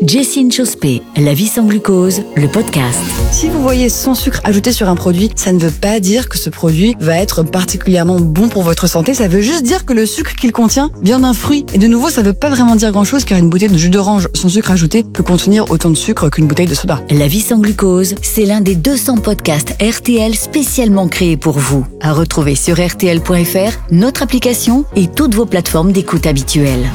Jessine Chospé, La vie sans glucose, le podcast. Si vous voyez sans sucre ajouté sur un produit, ça ne veut pas dire que ce produit va être particulièrement bon pour votre santé. Ça veut juste dire que le sucre qu'il contient vient d'un fruit. Et de nouveau, ça veut pas vraiment dire grand-chose car une bouteille de jus d'orange sans sucre ajouté peut contenir autant de sucre qu'une bouteille de soda. La vie sans glucose, c'est l'un des 200 podcasts RTL spécialement créés pour vous. À retrouver sur rtl.fr, notre application et toutes vos plateformes d'écoute habituelles.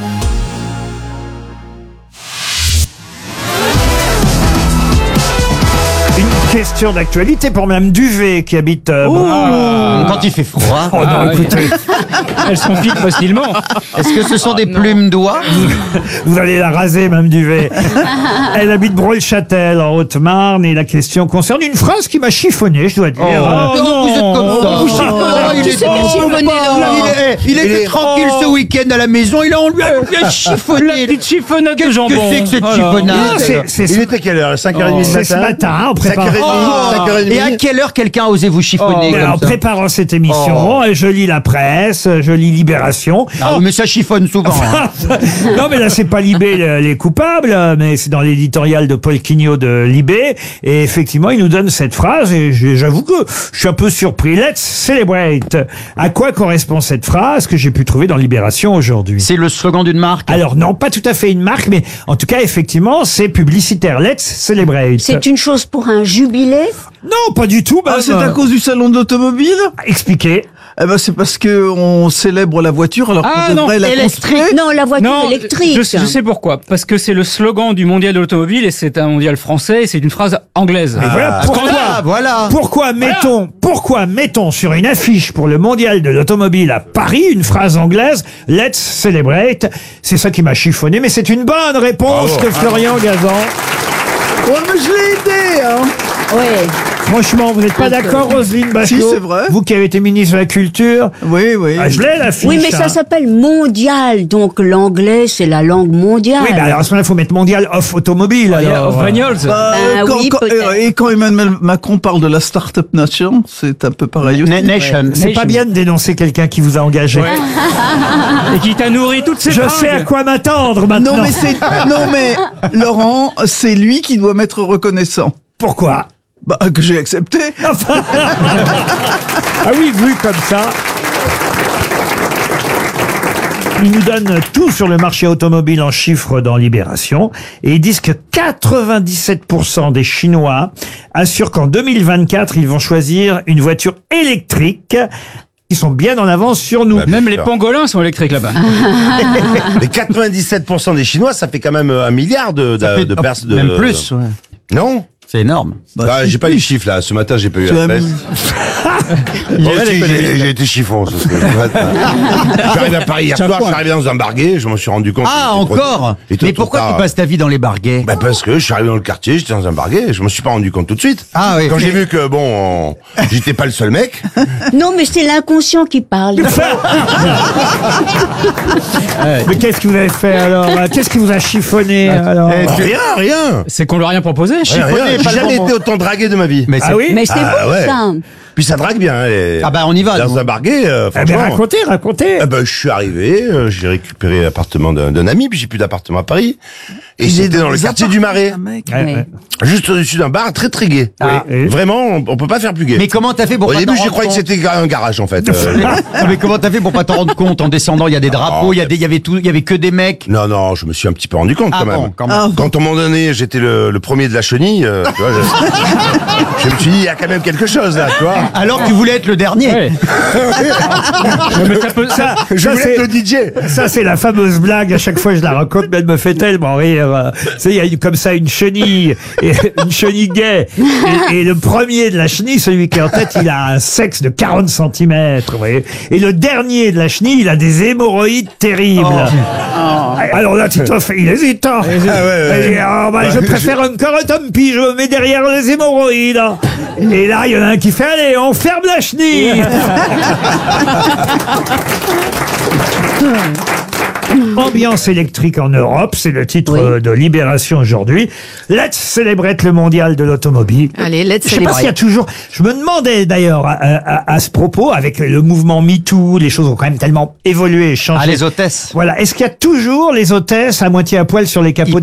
Question d'actualité pour Mme Duvet qui habite... Quand il fait froid. Oh non, écoutez, Elles sont piques facilement. Est-ce que ce sont des plumes d'oie? vous allez la raser, Mme Duvet. Elle habite Breuil-Châtel, en Haute-Marne, et la question concerne une phrase qui m'a chiffonné, je dois dire. Non, vous êtes comme ça. Vous chiffonnez. Il était tranquille ce week-end à la maison, il a chiffonné. La petite chiffonnade de jambon. Que c'est que cette Non, chiffonnade? c'est était quelle heure? 5h30 du c'est ce matin? matin, en préparant... 5h30. Et à quelle heure quelqu'un a osé vous chiffonner En comme ça? préparant cette émission, je lis la presse, je lis Libération. Ah, mais ça chiffonne souvent. Hein. Non, mais là, c'est pas Libé les coupables, mais c'est dans l'éditorial de Paul Quignot de Libé. Et effectivement, il nous donne cette phrase, et j'avoue que je suis un peu surpris. Let's celebrate. À quoi correspond cette phrase que j'ai pu trouver dans Libération aujourd'hui? C'est le slogan d'une marque. Alors non, pas tout à fait une marque, mais en tout cas, effectivement, c'est publicitaire. Let's celebrate. C'est une chose pour un jubilé? Non, pas du tout. C'est à cause du salon d'automobile? Expliquez. Eh ben, c'est parce que on célèbre la voiture alors qu'on devrait la construire. Non, la voiture électrique. Je sais pourquoi. Parce que c'est le slogan du mondial de l'automobile et c'est un mondial français et c'est une phrase anglaise. Et voilà pourquoi. Pourquoi mettons sur une affiche pour le mondial de l'automobile à Paris une phrase anglaise Let's celebrate. C'est ça qui m'a chiffonné, mais c'est une bonne réponse de Florian Gazan. Ouais, mais je l'ai aidé, hein. Ouais. Franchement, vous n'êtes pas d'accord, Roselyne Bachelot? Si, c'est vrai. Vous qui avez été ministre de la Culture. Oui. Ah, je l'ai, l'affiche. Oui, mais ça s'appelle mondial, donc l'anglais, c'est la langue mondiale. Oui, bah alors à ce moment-là, il faut mettre mondial off automobile. Alors. Bagnols. Quand Emmanuel Macron parle de la Startup Nation, c'est un peu pareil aussi. Nation. C'est pas bien de dénoncer quelqu'un qui vous a engagé. Et qui t'a nourri toutes ces Je fringues. sais à quoi m'attendre maintenant. Non mais Laurent, c'est lui qui doit m'être reconnaissant. Pourquoi? Bah, que j'ai accepté. Ah oui, vu comme ça. Ils nous donnent tout sur le marché automobile en chiffres dans Libération. Et ils disent que 97% des Chinois assurent qu'en 2024, ils vont choisir une voiture électrique. Ils sont bien en avance sur nous. Même les pangolins sont électriques là-bas. Les 97% des Chinois, ça fait quand même 1 milliard de personnes. Même plus, ouais. Non? C'est énorme. J'ai pas les chiffres là. Ce matin, j'ai pas eu la presse. Moi aussi, j'ai été chiffon. Je suis arrivé à Paris hier soir, je suis arrivé dans un barguet, je m'en suis rendu compte. Ah, encore? Mais pourquoi tu passes ta vie dans les barguets? Bah parce que je suis arrivé dans le quartier, j'étais dans un barguet, je me suis pas rendu compte tout de suite. Ah oui. Quand j'ai vu que j'étais pas le seul mec. Non, mais c'est l'inconscient qui parle. Mais qu'est-ce que vous avez fait alors? Qu'est-ce qui vous a chiffonné alors? Rien. C'est qu'on lui a rien proposé. Rien. J'ai jamais été autant dragué de ma vie. Mais Ah oui? Mais c'est beau, ouais. ça. Puis ça drague bien. Ah bah on y va. Dans un barguet, Eh bien, franchement. racontez. Je suis arrivé, j'ai récupéré l'appartement d'un ami, puis j'ai plus d'appartement à Paris. Et c'était dans le quartier du Marais. Ouais. Juste au-dessus d'un bar très très gai. Ah. Oui. Vraiment, on peut pas faire plus gai. Mais comment t'as fait pour Au pas début, t'en je rendre croyais que compte? c'était un garage en fait. Non, mais comment t'as fait pour pas t'en rendre compte? En descendant, il y a des drapeaux, il y avait que des mecs. Non, je me suis un petit peu rendu compte quand même. Bon, quand même. Quand à un moment donné, j'étais le premier de la chenille, tu vois, je me suis dit, il y a quand même quelque chose là, tu vois. Alors tu voulais être le dernier. Ouais. Mais Je voulais être le DJ. Ça, c'est la fameuse blague. À chaque fois, je la raconte, mais elle me fait tellement rire. Tu sais, il y a comme ça une chenille, et une chenille gay. Et le premier de la chenille, celui qui est en tête, il a un sexe de 40 cm. Vous voyez. Et le dernier de la chenille, il a des hémorroïdes terribles. Alors là, Titoff, il hésite. Hein. Et, je préfère encore un tant pis, je me mets derrière les hémorroïdes. Et là, il y en a un qui fait, allez, on ferme la chenille. Ambiance électrique en Europe, c'est le titre de Libération aujourd'hui. Let's celebrate le mondial de l'automobile. Allez, let's Je sais pas s'il y a toujours... Je me demandais d'ailleurs à ce propos, avec le mouvement MeToo, les choses ont quand même tellement évolué et changé. Ah, les hôtesses. Voilà. Est-ce qu'il y a toujours les hôtesses à moitié à poil sur les capots